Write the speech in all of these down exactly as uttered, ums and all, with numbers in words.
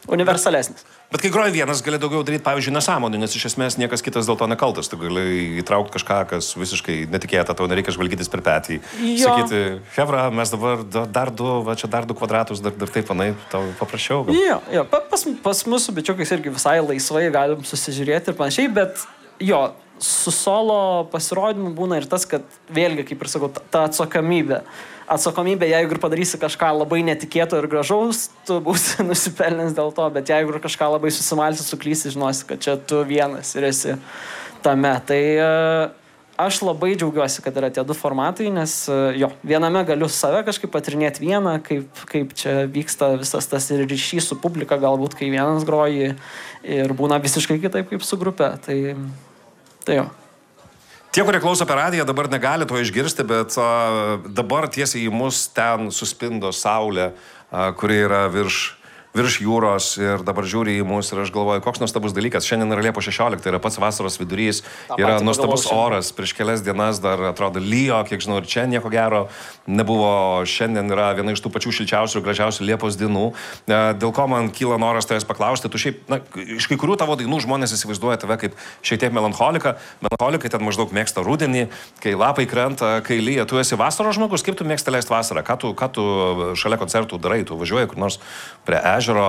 universalesnis. Bet, bet kai groji vienas, gali daugiau daryti, pavyzdžiui, nesąmonį, nes iš esmės niekas kitas dėl to nekaltas. Tu gali įtraukti kažką, kas visiškai netikėta, tau nereikia žvalgytis per petį. Jo. Sakyti, Hebra, mes dabar dar du, va čia dar du kvadratus, dar, dar taip, manai, tau paprašiau. Gal? Jo, jo, pas, pas mūsų bičiukais irgi visai laisvai galim susižiūrėti ir panašiai, bet jo, su solo pasirodymu būna ir tas, kad vėlgi, kaip ir sakau, ta atsakomybė. Atsakomybė, jeigu ir padarysi kažką labai netikėto ir gražaus, tu būsi nusipelnęs dėl to, bet jeigu ir kažką labai susimalsi, suklysi, žinosi, kad čia tu vienas ir esi tame. Tai aš labai džiaugiuosi, kad yra tie du formatai, nes jo, viename galiu save kažkaip patirinėti vieną, kaip, kaip čia vyksta visas tas ir ryšys su publika, galbūt kai vienas groji ir būna visiškai kitaip kaip su grupe. Tai, tai jo. Tie, kurie klauso per radiją, dabar negali to išgirsti, bet a, dabar tiesiai į mus ten suspindo saulė, a, kuri yra virš, virš jūros ir dabar žiūri į mus ir aš galvoju, koks nuostabus dalykas. Šiandien yra Liepos šešiolikta, yra pats vasaros vidurys, yra nuostabus oras. Prieš kelias dienas dar atrodo lyjo, kiek žinau, ir čia nieko gero nebuvo. Šiandien yra viena iš tų pačių šilčiausių ir gražiausių Liepos dienų. Dėl ko man kyla noras tavęs paklausti, tu šiaip, na, iš kai kurių tavo dainų žmonės įsivaizduoja tave kaip šiek tiek melancholiką. Melancholikai ten maždaug mėgsta rudenį, kai lapai krenta, kai lyja. Tu esi vasaros žmogus, kaip tu mėgsti leisti vasarą? Ką tu, ką tu šalia koncertų darai? Tu važiuoji kur nors prie ežero?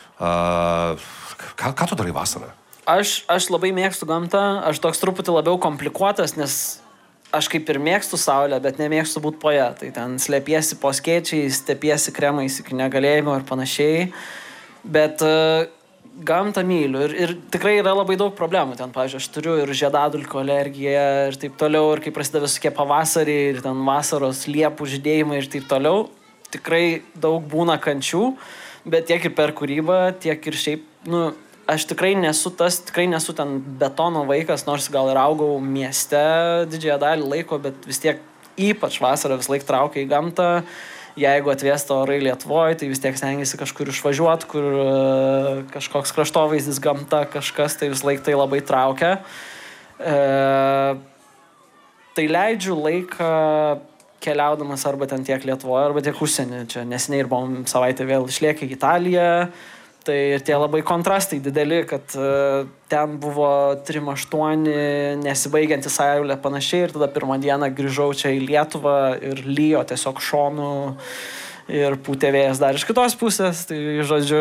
Uh, ką, ką tu darai vasarą? Aš, aš labai mėgstu gamtą, aš toks truputį labiau komplikuotas, nes aš kaip ir mėgstu saulę, bet nemėgstu būti po ją. Tai ten slėpiesi po skėčiais, stepiesi kremais iki negalėjimo ir panašiai. Bet uh, gamtą myliu ir, ir tikrai yra labai daug problemų. Ten, pavyzdžiui, aš turiu ir žiedadulkių alergiją ir taip toliau. Ir kai prasideda visokie pavasariai ir ten vasaros liepų žydėjimai ir taip toliau, tikrai daug būna kančių. Bet tiek ir per kūrybą, tiek ir šiaip, nu, aš tikrai nesu tas, tikrai nesu ten betono vaikas, nors gal ir augau mieste didžiąją dalį laiko, bet vis tiek ypač vasarą vis laik traukia į gamtą. Jeigu atvėsta orai Lietuvoje, tai vis tiek stengiasi kažkur išvažiuoti, kur uh, kažkoks kraštovaizdis gamta, kažkas, tai vis laik tai labai traukia. Uh, tai leidžiu laiką keliaudamas arba ten tiek Lietuvoje, arba tiek užsienį. Čia neseniai ir buvom savaitę vėl išlėkę į Italiją. Tai ir tie labai kontrastai dideli, kad uh, ten buvo trim aštuoni nesibaigianti saulė panašiai ir tada pirmą dieną grįžau čia į Lietuvą ir lyjo tiesiog šonų ir pūtė vėjas dar iš kitos pusės. Tai, žodžiu,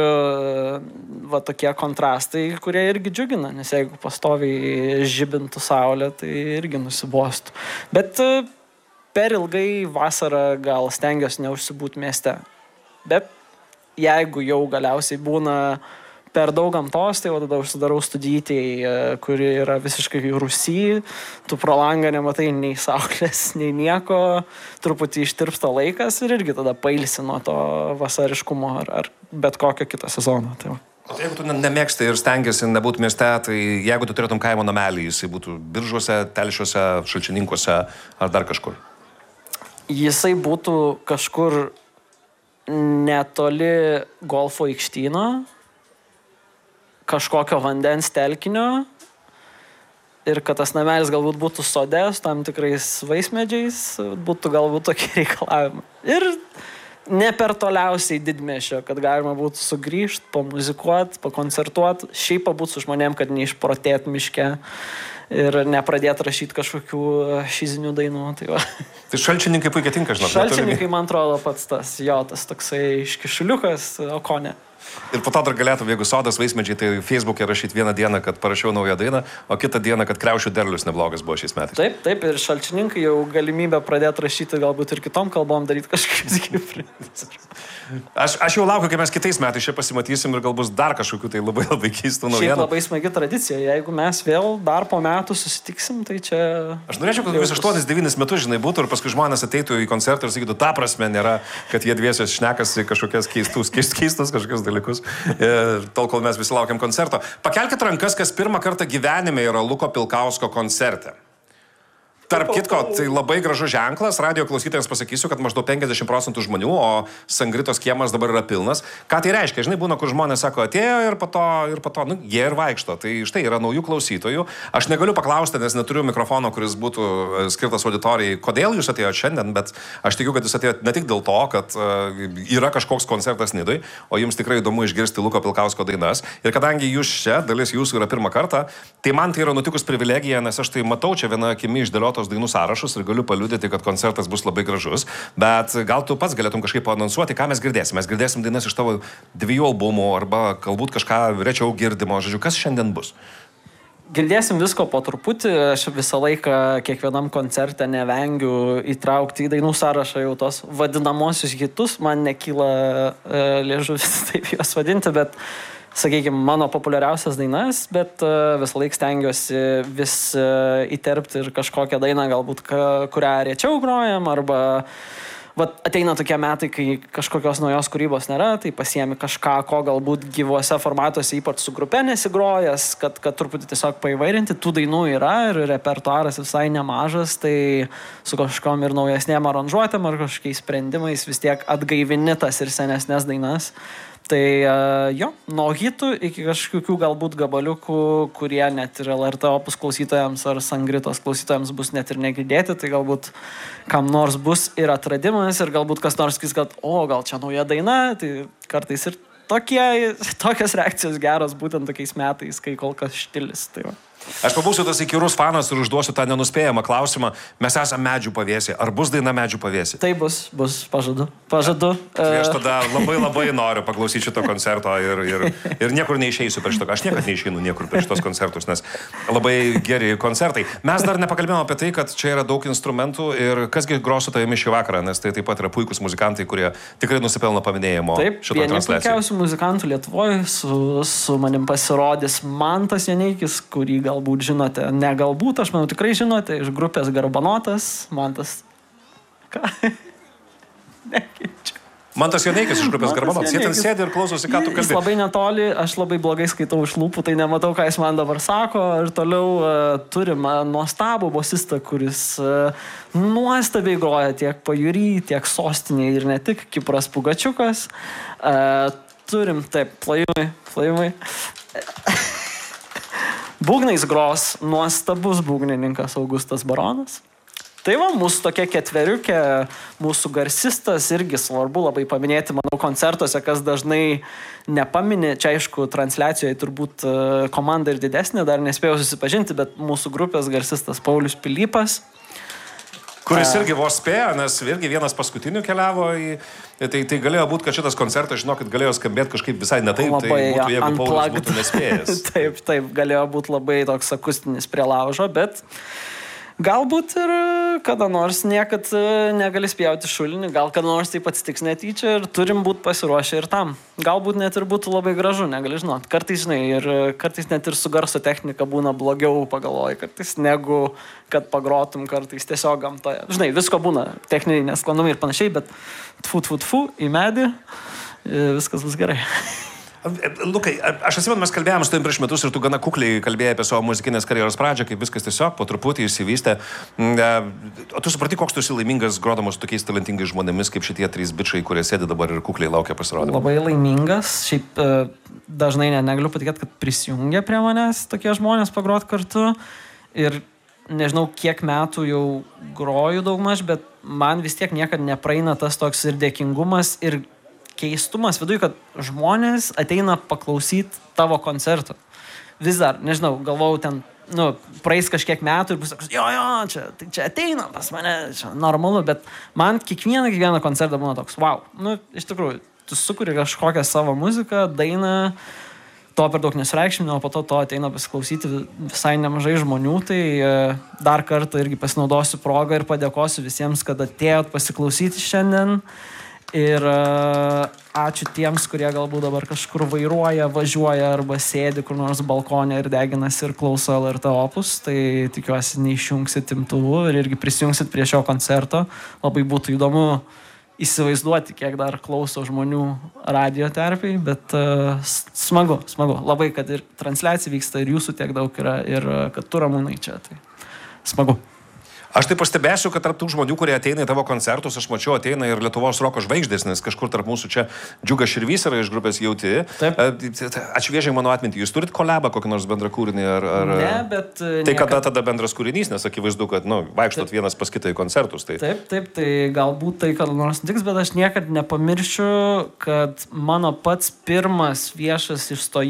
va tokie kontrastai, kurie irgi džiugina, nes jeigu pastoviai žibintų saulė, tai irgi nusibostų. Bet uh, per ilgai vasarą gal stengiuosi neužsibūt mieste. Bet jeigu jau galiausiai būna per daug gamtos, tai tada užsidarau studijai, kuri yra visiškai Rusy, tu pro langą nematai nei saulės, nei nieko, truputį ištirpsta laikas ir irgi tada pailsi nuo to vasariškumo ar, ar bet kokio kito sezono. Tai jeigu tu nemėgstai ir stengiasi nebūti mieste, tai jeigu tu turėtum kaimo namelį, jisai būtų Biržuose, Telšiuose, Šalčininkuose ar dar kažkur? Jisai būtų kažkur netoli golfo aikštyno, kažkokio vandens telkinio ir kad tas namelis galbūt būtų sode su tam tikrais vaismedžiais, būtų galbūt tokie reikalavimai. Ir ne per toliausiai didmiesčio, kad galima būtų sugrįžti, pamuzikuoti, pakoncertuoti, šiaip pabūt su žmonėm, kad neišprotėt miške ir nepradėt rašyti kažkokių šizinių dainų. Tai, tai šalčininkai puikiai tinka, žinot. Šalčininkai, man atrodo, pats tas, jo, tas toksai iškišuliukas, o ko ne. Ir po to dar galėtum, jeigu sodas vaismedžiai, tai Facebook'e rašyti vieną dieną, kad parašiau naują dainą, o kitą dieną, kad kriaušių derlius neblogas buvo šiais metais. Taip, taip, ir šalčininkai jau galimybę pradėti rašyti galbūt ir kitom kalbom, daryti kažkaip. Aš, aš jau laukiu, kai mes kitais metais čia pasimatysim ir gal bus dar kažkokių tai labai labai keistų naujienų. Šiaip labai smagi tradicija, jeigu mes vėl dar po metų susitiksim, tai čia... Aš norėčiau, kad vis aštuonis devynis metus, žinai, būtų ir paskui žmonės ateitų į koncertą ir sakytų, ta prasme nėra, kad jie dviesios šnekasi kažkokias keistus, keistus kažkokius dalykus. Ir tol, kol mes visi laukiam koncerto. Pakelkit rankas, kas pirmą kartą gyvenime yra Luko Pilkausko koncerte. Tarp kitko, tai labai gražus ženklas, radio klausytojams pasakysiu, kad maždaug penkiasdešimt procentų žmonių, o Sangritos kiemas dabar yra pilnas. Ką tai reiškia? Žinai, būna, kur žmonės sako, atėjo ir po to, ir po to, nu, jie ir vaikšto. Tai štai yra naujų klausytojų. Aš negaliu paklausti, nes neturiu mikrofono, kuris būtų skirtas auditorijai, kodėl jūs atėjote šiandien, bet aš tikiu, kad jūs atėjote ne tik dėl to, kad uh, yra kažkoks koncertas Nidoj, o jums tikrai įdomu išgirsti Luko Pilkausko dainas. Ir kadangi jūs čia, dalis jūsų yra pirmą kartą, tai man tai yra nutikus privilegija, nes aš tai matau čia vieną akimi išdėliotos dainų sąrašus ir galiu paliudyti, kad koncertas bus labai gražus, bet gal tu pats galėtum kažkaip paanonsuoti, ką mes girdėsim. Mes girdėsim dainas iš tavo dviejų albumų arba galbūt kažką rečiau girdimo. Žodžiu, kas šiandien bus? Girdėsim visko po truputį. Aš visą laiką kiekvienam koncerte nevengiu įtraukti į dainų sąrašą jau tos vadinamosius hitus. Man nekyla e, liežuvis taip juos vadinti, bet sakykime, mano populiariausias dainas, bet uh, visą laiką stengiuosi vis uh, įterpti ir kažkokią dainą, galbūt ka, kurią rečiau grojam, arba vat, ateina tokie metai, kai kažkokios naujos kūrybos nėra, tai pasiemi kažką, ko galbūt gyvuose formatuose, ypač su grupė nesigrojęs, kad, kad truputį tiesiog paįvairinti. Tų dainų yra ir repertuaras visai nemažas, tai su kažkom ir naujesnėm aranžuotėm ar kažkokiais sprendimais vis tiek atgaivini tas ir senesnės dainas. Tai uh, jo, nuo hitų iki kažkokių galbūt gabaliukų, kurie net ir L R T Opus klausytojams ar Sangritos klausytojams bus net ir negirdėti, tai galbūt kam nors bus ir atradimas ir galbūt kas nors sakys, kad o, gal čia nauja daina, tai kartais ir tokie, tokios reakcijos geros būtent tokiais metais, kai kol kas štilis. Tai va. Aš pabūsiu tas įkyrus fanas ir užduosiu tą nenuspėjamą klausimą. Mes esame medžių pavėsį. Ar bus daina medžių pavėsį? Tai bus, bus, pažadu. Pažadu. Tai aš tada labai labai noriu paklausyti šito koncerto ir, ir, ir niekur neišeisiu per šito. Aš niekad neišeinu niekur per šitos koncertus, nes labai geri koncertai. Mes dar nepakalbėjome apie tai, kad čia yra daug instrumentų ir kasgi gros su tavimi šį vakarą, nes tai taip pat yra puikus muzikantai, kurie tikrai nusipelno paminėjimo. Taip, vieni puikiausių muzikantų Lietuvoje, su, su manim pasirodys Mantas Janeikis, kurį galbūt žinote, ne galbūt, aš manau tikrai žinote, iš grupės Garbanotas, Mantas... Ką? Nekeičiu. Mantas Janeikis iš grupės Garbanotas, jie ten sėdi ir klausosi, ką tu kalbi. Jis labai netoli, aš labai blogai skaitau iš lūpų, tai nematau, ką jis man dabar sako. Ir toliau uh, turim uh, nuostabų bosistą, kuris uh, nuostabiai groja tiek pajūry, tiek sostinėje ir ne tik, Kipras Pugačiukas. Uh, turim, taip, plojimai, plojimai. Būgnais gros nuostabus būgnininkas Augustas Baronas. Tai va, mūsų tokia ketveriukė, mūsų garsistas, irgi svarbu labai paminėti, manau, koncertuose, kas dažnai nepaminė. Čia, aišku, transliacijoje turbūt komanda ir didesnė, dar nespėjau susipažinti, bet mūsų grupės garsistas Paulius Pilypas. Kuris irgi vos spėjo, nes irgi vienas paskutinių keliavo į... Tai, tai galėjo būti, kad šitas koncertas, žinokit, galėjo skambėti kažkaip visai ne taip, labai, tai būtų, jeigu unplugged. Paulius būtų nespėjęs. Taip, taip, galėjo būti labai toks akustinis prie laužo, bet galbūt ir kada nors niekad negali spjauti šulinį, gal kada nors taip atsitiks netyčia ir turim būti pasiruošę ir tam. Galbūt net ir būtų labai gražu, negali žinot. Kartais, žinai, ir kartais net ir su garso technika būna blogiau, pagalvoji, kartais negu kad pagrotum kartais tiesiog gamtoje. Žinai, visko būna, techniniai nesklandumai ir panašiai, bet tfu, tfu, tfu, į medį, viskas bus gerai. Lukai, aš atsimenu, mes kalbėjom su tavim prieš metus ir tu gana kukliai kalbėjai apie savo muzikinės karjeros pradžią, kaip viskas tiesiog po truputį išsivystė. O tu suprati, koks tu esi laimingas grodamas su tokiais talentingais žmonėmis, kaip šitie trys bičiai, kurie sėdi dabar ir kukliai laukia pasirodymą? Labai laimingas. Šiaip dažnai ne, negaliu patikėti, kad prisijungia prie manęs tokie žmonės pagrot kartu. Ir nežinau, kiek metų jau groju daugmaž, bet man vis tiek niekad nepraeina tas toks ir dėkingumas, ir keistumas viduj, kad žmonės ateina paklausyti tavo koncertų. Vis dar, nežinau, galvau ten, nu, praeis kažkiek metų ir bus toks, jo, jo, čia, tai čia ateina pas mane, čia normalu, bet man kiekvieną, kiekvieną koncertą būna toks, wow, nu, iš tikrųjų, tu sukuri kažkokią savo muziką, dainą, to per daug nesireikšmini, o po to to ateina pasiklausyti visai nemažai žmonių, tai dar kartą irgi pasinaudosiu progą ir padėkosiu visiems, kad atėjot pasiklausyti šiandien. Ir uh, ačiū tiems, kurie galbūt dabar kažkur vairuoja, važiuoja arba sėdi kur nors balkonė ir deginasi ir klauso L R T Opus. Tai tikiuosi neišjungsit imtuvų ir irgi prisijungsit prie šio koncerto. Labai būtų įdomu įsivaizduoti, kiek dar klauso žmonių radio terpiai, bet uh, smagu, smagu. Labai, kad ir transliacija vyksta ir jūsų tiek daug yra ir uh, kad tu Ramūnai čia. Tai smagu. Aš tai pastebėsiu, kad tarp tų žmonių, kurie ateina į tavo koncertus, aš mačiau, ateina ir Lietuvos roko žvaigždės, nes kažkur tarp mūsų čia Džiugas Širvys yra iš grupės Jauti. Atšviežiai mano atmintį, jūs turit kolebą kokį nors bendrą kūrinį? Ar, ar... Ne, bet... Tai niekad... kada tada bendras kūrinys, nes akivaizdu, kad, nu, vaikštot taip. Vienas pas kitą į koncertus. Tai... Taip, taip, tai galbūt tai kada nors tiks, bet aš niekad nepamiršiu, kad mano pats pirmas viešas išstojimas